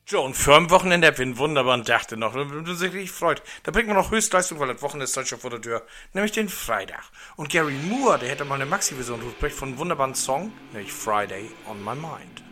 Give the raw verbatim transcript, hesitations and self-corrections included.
So, und für ein Wochenende habt ihr einen wunderbaren Tag noch. Wenn man sich richtig freut. Da bringt man noch Höchstleistung, weil das Wochenende ist halt schon vor der Tür. Nämlich den Freitag. Und Gary Moore, der hätte mal eine Maxi-Version rausgebracht von einem wunderbaren Song, nämlich Friday on My Mind.